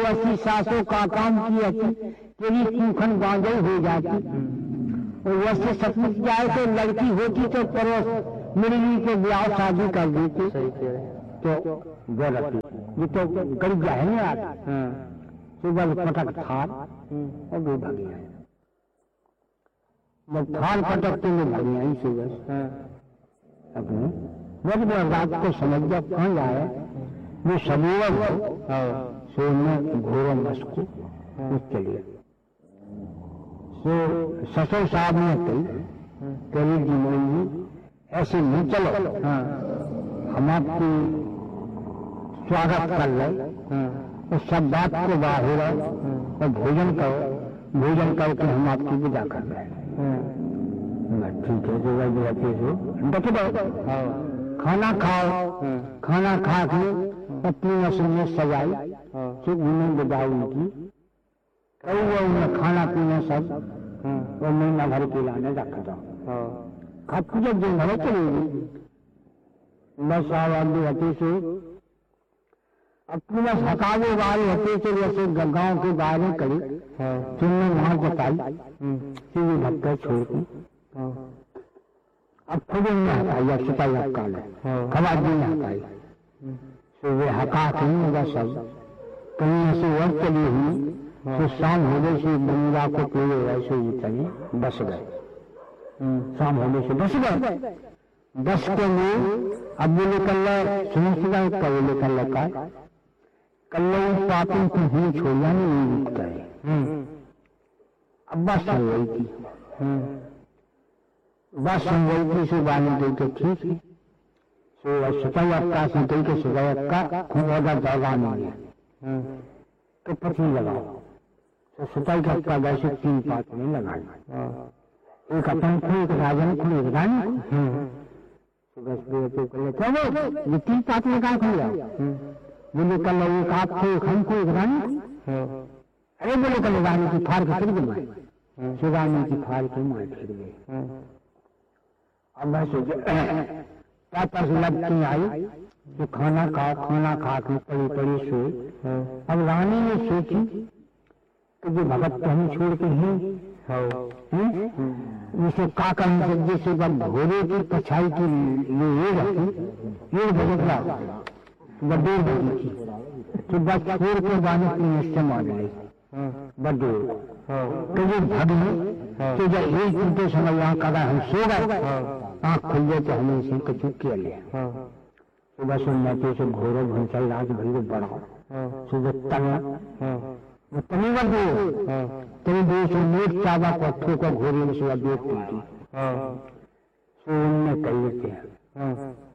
80 सासों का काम किया तेरी खूखन बांझल हो जाती। और वैसे सचमुच जाए तो लड़की होती तो पड़ोस मिली के ब्याह शादी कर देती। तो गलत ये तो गरीब है ना यार। सुबह पटक थाल और दो भागी आए। जब थाल पटकते में भागी आई सुबह अपने बड़ी बड़ी रात को समझ गया कहाँ जाए वो समुद्र सोने घोरों मस्को चलिए। तो ससुर साहब ने कही जी मोहन ऐसे नहीं चलो, हम आपकी स्वागत कर ले और सब बात को बाहर और भोजन करके हम आपकी विदा कर रहे हैं। ठीक है जो वही खाना खाओ। खाना खा के अपनी नस्ल में सजाई फिर उन्हें विदाई की। कई उन्हें खाना पीना सब वो महीना भर के लाने रख दो। खप जब दिन भर चलेगी बस आवाज़ हती से अपनी बस हकावे वाले हते से जैसे गाँव के बाहर करी तुमने वहां जताई फिर ये धक्का छोड़ती। अब खुद नहीं हटाई या सिपाही हका ले खबर नहीं हटाई तो वे हका कहीं होगा सब कहीं ऐसे वर्ष चली हुई तो शाम होने से बंगा को पूरे वैसे ही चली बस गए। शाम होने से बस गए। बस के लिए अब वो निकल रहे सुनिश्चित कब निकल रखा कल पापी की हुई छोड़िया नहीं रुकता है। अब बस चल रही थी बस सुन रही थी से बानी दे के ठीक है सो सिपाही अक्का से कही के सिपाही अक्का खूब ऑर्डर दौड़ा नहीं है तो पति लगाओ तो सिपाही का अक्का वैसे 3-5 नहीं लगाई एक अपन को एक राजन को एक रानी चलो ये 3-5 लगा खुल जाओ बोले कल एक आपको एक हमको एक रानी अरे बोले कल रानी की फाड़ के फिर गए शिवानी की फाड़ के मार फिर गए। अब मैं सोचे क्या तरस लगती आई तो खाना खा के पड़ी पड़ी सोई। अब रानी ने सोची कि जो भगत कहीं छोड़ के हैं जिसे का करने जैसे घोड़े की पछाई की ये रहती ये भगत बडोर बनी थी तो बस छोड़ के बानी की निश्चय मान ली बडोर तो ये भगने तो जब एक घंटे समय वहां कदा हम सो गए आँख खुल गए तो हमें इसे कचू किया लिया सुबह सुनने के से घोरों भंसाई राज भरी बड़ा सुबह तनी बदो तेरी दो से मीट चावा को अट्ठों को घोरी में सुबह देखती थी सो उनने कही थे